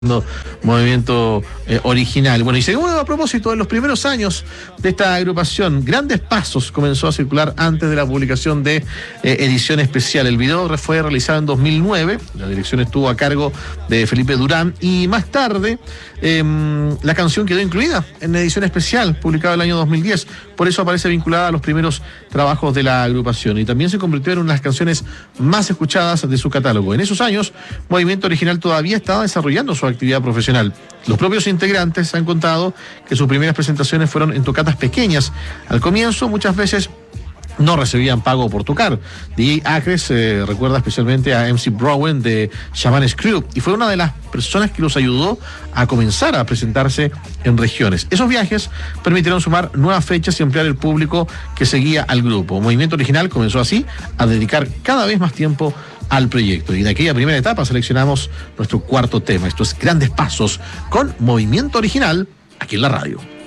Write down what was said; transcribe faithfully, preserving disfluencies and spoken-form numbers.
Movimiento eh, Original. Bueno, y segundo, a propósito, en los primeros años de esta agrupación, Grandes Pasos comenzó a circular antes de la publicación de eh, Edición Especial. El video fue realizado en dos mil nueve, la dirección estuvo a cargo de Felipe Durán, y más tarde eh, la canción quedó incluida en Edición Especial, publicada el año dos mil diez, por eso aparece vinculada a los primeros trabajos de la agrupación, y también se convirtió en una de las canciones más escuchadas de su catálogo. En esos años, Movimiento Original todavía estaba desarrollando su actividad profesional. Los propios integrantes han contado que sus primeras presentaciones fueron en tocatas pequeñas. Al comienzo, muchas veces no recibían pago por tocar. D J Acres eh, recuerda especialmente a M C Browen de Shaman Crew, y fue una de las personas que los ayudó a comenzar a presentarse en regiones. Esos viajes permitieron sumar nuevas fechas y ampliar el público que seguía al grupo. Movimiento Original comenzó así a dedicar cada vez más tiempo al proyecto, y de aquella primera etapa seleccionamos nuestro cuarto tema. Esto es Grandes Pasos con Movimiento Original, aquí en la radio.